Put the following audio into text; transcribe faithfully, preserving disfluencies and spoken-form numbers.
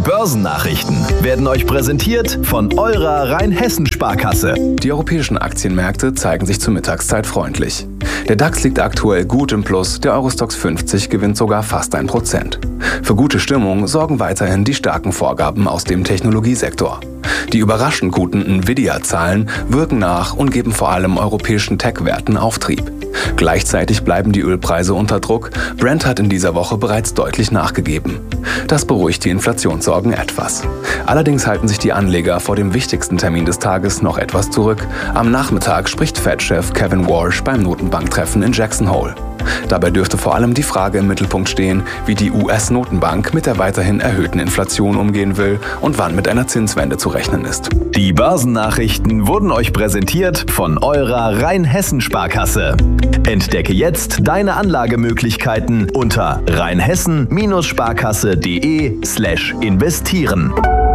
Börsennachrichten werden euch präsentiert von eurer Rheinhessen-Sparkasse. Die europäischen Aktienmärkte zeigen sich zur Mittagszeit freundlich. Der DAX liegt aktuell gut im Plus, der Eurostoxx fünfzig gewinnt sogar fast ein Prozent. Für gute Stimmung sorgen weiterhin die starken Vorgaben aus dem Technologiesektor. Die überraschend guten Nvidia-Zahlen wirken nach und geben vor allem europäischen Tech-Werten Auftrieb. Gleichzeitig bleiben die Ölpreise unter Druck. Brent hat in dieser Woche bereits deutlich nachgegeben. Das beruhigt die Inflationssorgen etwas. Allerdings halten sich die Anleger vor dem wichtigsten Termin des Tages noch etwas zurück. Am Nachmittag spricht Fed-Chef Kevin Warsh beim Notenbanktreffen in Jackson Hole. Dabei dürfte vor allem die Frage im Mittelpunkt stehen, wie die U S-Notenbank mit der weiterhin erhöhten Inflation umgehen will und wann mit einer Zinswende zu rechnen ist. Die Börsennachrichten wurden euch präsentiert von eurer Rheinhessen-Sparkasse. Entdecke jetzt deine Anlagemöglichkeiten unter rheinhessen-sparkasse.de slash investieren.